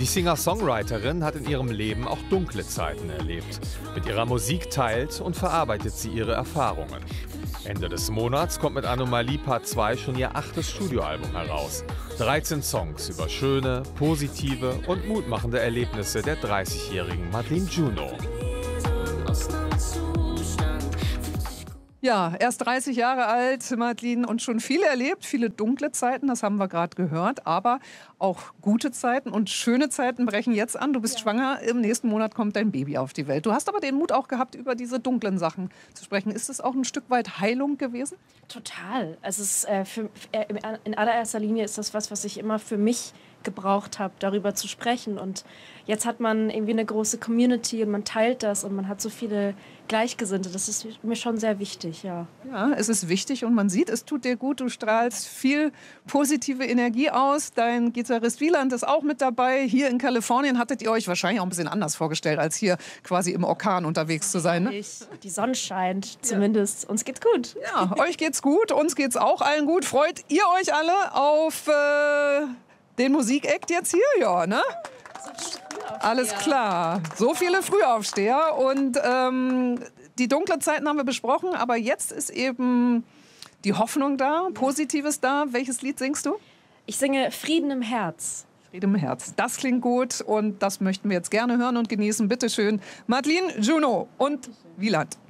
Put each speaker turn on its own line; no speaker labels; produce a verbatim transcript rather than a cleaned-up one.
Die Singer-Songwriterin hat in ihrem Leben auch dunkle Zeiten erlebt. Mit ihrer Musik teilt und verarbeitet sie ihre Erfahrungen. Ende des Monats kommt mit Anomalie Part zwei schon ihr achtes Studioalbum heraus. dreizehn Songs über schöne, positive und mutmachende Erlebnisse der dreißigjährigen Madeleine Juno.
Ja, erst dreißig Jahre alt, Madeleine, und schon viel erlebt, viele dunkle Zeiten, das haben wir gerade gehört, aber auch gute Zeiten und schöne Zeiten brechen jetzt an. Du bist ja. schwanger, im nächsten Monat kommt dein Baby auf die Welt. Du hast aber den Mut auch gehabt, über diese dunklen Sachen zu sprechen. Ist es auch ein Stück weit Heilung gewesen?
Total. Also es ist, äh, für, äh, in allererster Linie ist das was, was ich immer für mich gebraucht habe, darüber zu sprechen. Und jetzt hat man irgendwie eine große Community und man teilt das und man hat so viele Gleichgesinnte. Das ist mir schon sehr wichtig, ja.
Ja, es ist wichtig und man sieht, es tut dir gut. Du strahlst viel positive Energie aus. Dein Gitarrist Wieland ist auch mit dabei. Hier in Kalifornien hattet ihr euch wahrscheinlich auch ein bisschen anders vorgestellt, als hier quasi im Orkan unterwegs zu sein, ne?
Die Sonne scheint zumindest. Ja. Uns geht's gut.
Ja, euch geht's gut, uns geht's auch allen gut. Freut ihr euch alle auf äh, den Musikakt jetzt hier? Ja, ne? Alles klar. So viele Frühaufsteher. Und ähm, die dunklen Zeiten haben wir besprochen, aber jetzt ist eben die Hoffnung da, Positives da. Welches Lied singst du?
Ich singe Frieden im Herz.
Frieden im Herz. Das klingt gut und das möchten wir jetzt gerne hören und genießen. Bitte schön, Madeleine Juno und Wieland.